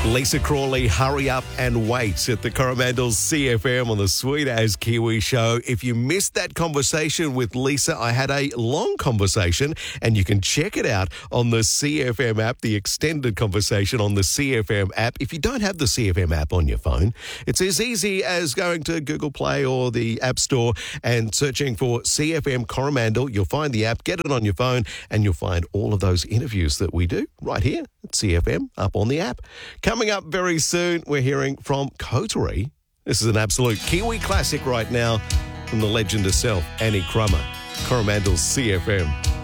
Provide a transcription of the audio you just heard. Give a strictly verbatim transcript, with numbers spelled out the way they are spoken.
Lisa Crawley, Hurry Up and Wait at the Coromandel's C F M on the Sweet As Kiwi show. If you missed that conversation with Lisa, I had a long conversation and you can check it out on the C F M app, the extended conversation on the C F M app. If you don't have the C F M app on your phone, it's as easy as going to Google Play or the App Store and searching for C F M Coromandel. You'll find the app, get it on your phone, and you'll find all of those interviews that we do right here at C F M up on the app. Coming up very soon, we're hearing from Coterie. This is an absolute Kiwi classic right now from the legend herself, Annie Crummer. Coromandel's C F M.